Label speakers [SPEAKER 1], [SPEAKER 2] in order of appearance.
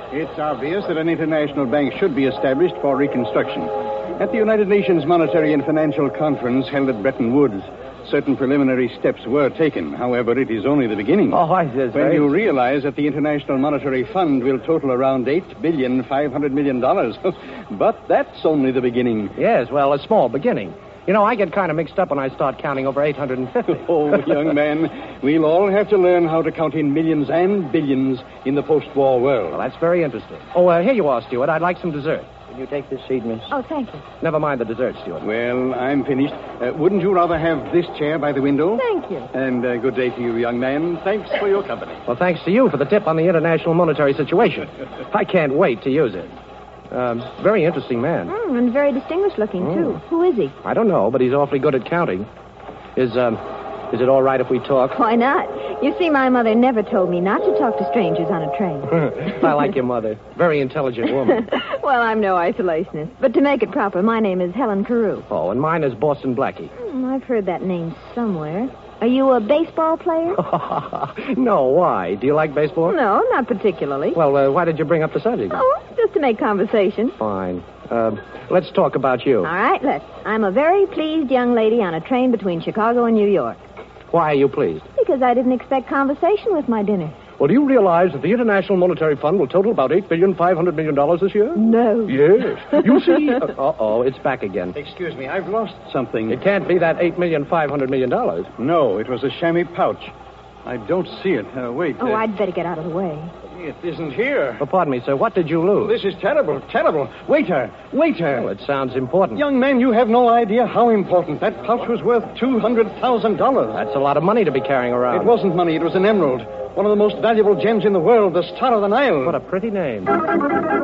[SPEAKER 1] It's obvious that an international bank should be established for reconstruction. At the United Nations Monetary and Financial Conference held at Bretton Woods, certain preliminary steps were taken. However, it is only the beginning. When you realize that the International Monetary Fund will total around $8.5 billion. But that's only the beginning.
[SPEAKER 2] Yes, well, a small beginning. You know, I get kind of mixed up when I start counting over 850.
[SPEAKER 1] Oh, young man, we'll all have to learn how to count in millions and billions in the post-war world.
[SPEAKER 2] Well, that's very interesting. Oh, here you are, Stuart. I'd like some dessert. Will you take this seat, miss?
[SPEAKER 3] Oh, thank you.
[SPEAKER 2] Never mind the dessert, Stuart.
[SPEAKER 1] Well, I'm finished. Wouldn't you rather have this chair by the window?
[SPEAKER 3] Thank you.
[SPEAKER 1] And good day to you, young man. Thanks for your company.
[SPEAKER 2] Well, thanks to you for the tip on the international monetary situation. I can't wait to use it. Very interesting man.
[SPEAKER 3] And very distinguished looking, too. Who is he?
[SPEAKER 2] I don't know, but he's awfully good at counting. Is it all right if we talk?
[SPEAKER 3] Why not? You see, my mother never told me not to talk to strangers on a train.
[SPEAKER 2] I like your mother. Very intelligent woman.
[SPEAKER 3] Well, I'm no isolationist. But to make it proper, my name is Helen Carew.
[SPEAKER 2] Oh, and mine is Boston Blackie.
[SPEAKER 3] I've heard that name somewhere. Are you a baseball player?
[SPEAKER 2] No, why? Do you like baseball?
[SPEAKER 3] No, not particularly.
[SPEAKER 2] Well, why did you bring up the subject?
[SPEAKER 3] Oh, just to make conversation.
[SPEAKER 2] Fine. Let's talk about you.
[SPEAKER 3] All right, let's. I'm a very pleased young lady on a train between Chicago and New York.
[SPEAKER 2] Why are you pleased?
[SPEAKER 3] Because I didn't expect conversation with my dinner.
[SPEAKER 2] Well, do you realize that the International Monetary Fund will total about $8.5 billion this year?
[SPEAKER 3] No.
[SPEAKER 2] Yes. You see... it's back again.
[SPEAKER 1] Excuse me, I've lost something.
[SPEAKER 2] It can't be that $8.5 billion.
[SPEAKER 1] No, it was a chamois pouch. I don't see it. Wait.
[SPEAKER 3] Oh, I'd better get out of the way.
[SPEAKER 1] It isn't here.
[SPEAKER 2] Oh, pardon me, sir. What did you lose?
[SPEAKER 1] This is terrible, terrible. Waiter.
[SPEAKER 2] Well, it sounds important.
[SPEAKER 1] Young man, you have no idea how important. That pouch was worth $200,000.
[SPEAKER 2] That's a lot of money to be carrying around.
[SPEAKER 1] It wasn't money. It was an emerald. One of the most valuable gems in the world, the Star of the Nile.
[SPEAKER 2] What a pretty name.